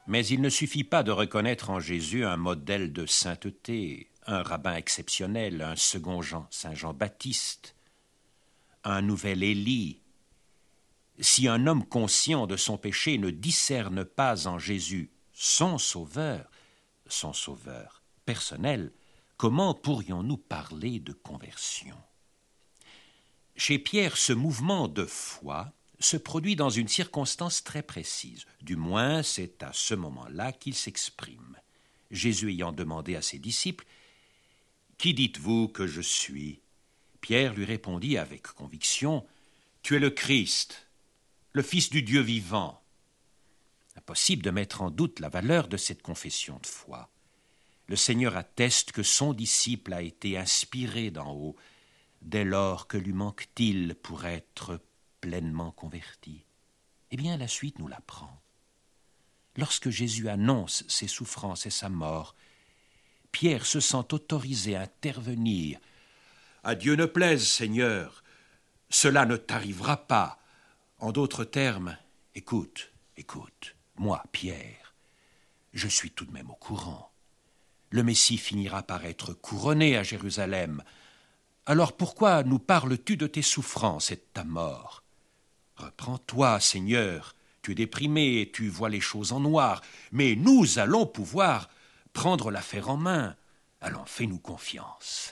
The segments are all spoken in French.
Mais il ne suffit pas de reconnaître en Jésus un modèle de sainteté, un rabbin exceptionnel, un second Saint Jean-Baptiste, un nouvel Élie. Si un homme conscient de son péché ne discerne pas en Jésus son sauveur personnel, comment pourrions-nous parler de conversion? Chez Pierre, ce mouvement de foi se produit dans une circonstance très précise. Du moins, c'est à ce moment-là qu'il s'exprime. Jésus ayant demandé à ses disciples « Qui dites-vous que je suis ?» Pierre lui répondit avec conviction « Tu es le Christ, le Fils du Dieu vivant. » Impossible de mettre en doute la valeur de cette confession de foi. Le Seigneur atteste que son disciple a été inspiré d'en haut. Dès lors, que lui manque-t-il pour être pleinement converti? Eh bien, la suite nous l'apprend. Lorsque Jésus annonce ses souffrances et sa mort, Pierre se sent autorisé à intervenir. « À Dieu ne plaise, Seigneur, cela ne t'arrivera pas. » En d'autres termes, écoute, moi, Pierre, je suis tout de même au courant. Le Messie finira par être couronné à Jérusalem. Alors pourquoi nous parles-tu de tes souffrances et de ta mort? Reprends-toi, Seigneur, tu es déprimé, tu vois les choses en noir, mais nous allons pouvoir prendre l'affaire en main. Allons, fais-nous confiance.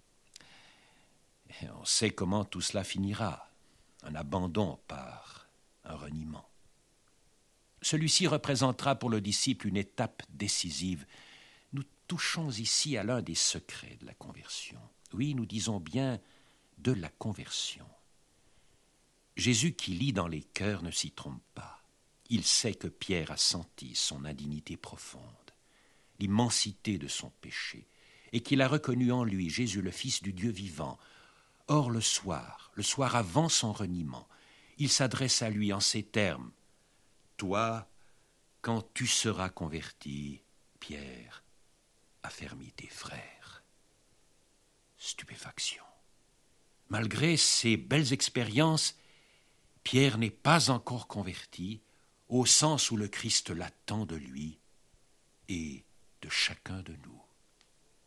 Et on sait comment tout cela finira, un abandon par un reniement. Celui-ci représentera pour le disciple une étape décisive. Nous touchons ici à l'un des secrets de la conversion. Oui, nous disons bien de la conversion. Jésus qui lit dans les cœurs ne s'y trompe pas. Il sait que Pierre a senti son indignité profonde, l'immensité de son péché, et qu'il a reconnu en lui Jésus le Fils du Dieu vivant. Or le soir avant son reniement, il s'adresse à lui en ces termes. « Toi, quand tu seras converti, Pierre, affermis tes frères. » Stupéfaction. Malgré ces belles expériences, Pierre n'est pas encore converti au sens où le Christ l'attend de lui et de chacun de nous.